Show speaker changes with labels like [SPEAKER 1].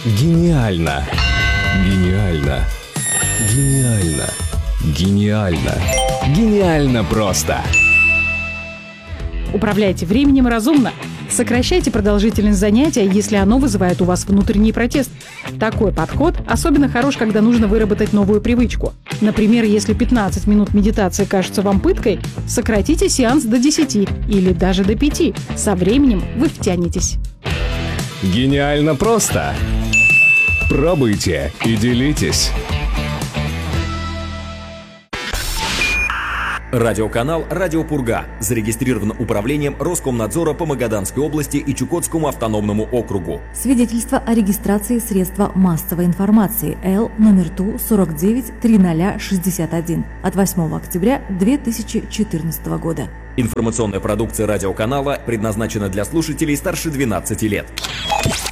[SPEAKER 1] Гениально! Гениально! Гениально! Гениально! Гениально просто!
[SPEAKER 2] Управляйте временем разумно. Сокращайте продолжительность занятия, если оно вызывает у вас внутренний протест. Такой подход особенно хорош, когда нужно выработать новую привычку. Например, если 15 минут медитации кажутся вам пыткой, сократите сеанс до 10 или даже до 5. Со временем вы втянетесь.
[SPEAKER 1] Гениально просто! Пробуйте и делитесь!
[SPEAKER 3] Радиоканал «Радио Пурга» зарегистрирован управлением Роскомнадзора по Магаданской области и Чукотскому автономному округу.
[SPEAKER 4] Свидетельство о регистрации средства массовой информации Л номер ТУ 493061 от 8 октября 2014 года.
[SPEAKER 3] Информационная продукция радиоканала предназначена для слушателей старше 12 лет.